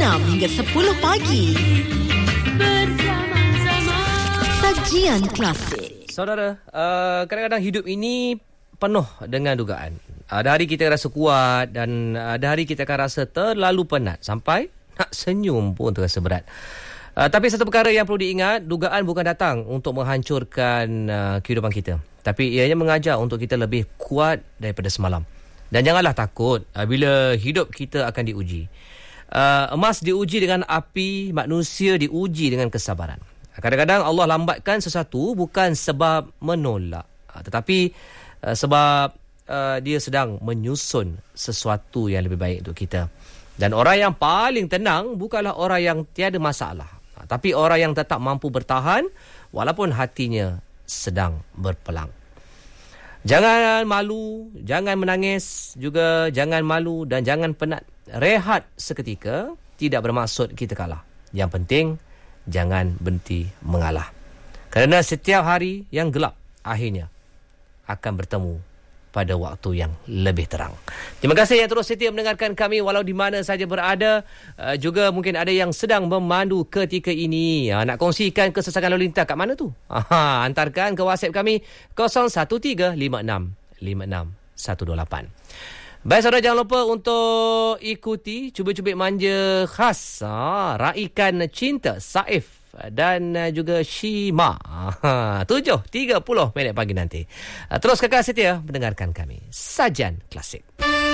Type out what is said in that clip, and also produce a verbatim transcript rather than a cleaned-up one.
enam hingga sepuluh pagi. Bersama-sama Sajian Klasik. Saudara, uh, kadang-kadang hidup ini penuh dengan dugaan. Ada hari kita rasa kuat dan ada hari kita akan rasa terlalu penat sampai nak senyum pun terasa berat. Uh, tapi satu perkara yang perlu diingat, dugaan bukan datang untuk menghancurkan uh, kehidupan kita. Tapi ianya mengajar untuk kita lebih kuat daripada semalam. Dan janganlah takut uh, bila hidup kita akan diuji. Uh, emas diuji dengan api, manusia diuji dengan kesabaran. Kadang-kadang Allah lambatkan sesuatu bukan sebab menolak, uh, tetapi uh, sebab uh, dia sedang menyusun sesuatu yang lebih baik untuk kita. Dan orang yang paling tenang bukanlah orang yang tiada masalah, tapi orang yang tetap mampu bertahan walaupun hatinya sedang berpelang. Jangan malu, jangan menangis, juga jangan malu dan jangan penat. Rehat seketika tidak bermaksud kita kalah. Yang penting, jangan berhenti mengalah. Kerana setiap hari yang gelap akhirnya akan bertemu pada waktu yang lebih terang. Terima kasih yang terus setia mendengarkan kami walau di mana saja berada. Uh, juga mungkin ada yang sedang memandu ketika ini. Uh, nak kongsikan kesesakan lalu lintas kat mana tu? Aha, hantarkan ke WhatsApp kami kosong satu tiga lima enam lima enam satu dua lapan. Baik saudara, jangan lupa untuk ikuti cubit-cubit manja khas ha, raikan cinta Saif dan uh, juga Shima. tujuh tiga puluh minit pagi nanti. Uh, terus kakak setia mendengarkan kami. Sajian Klasik.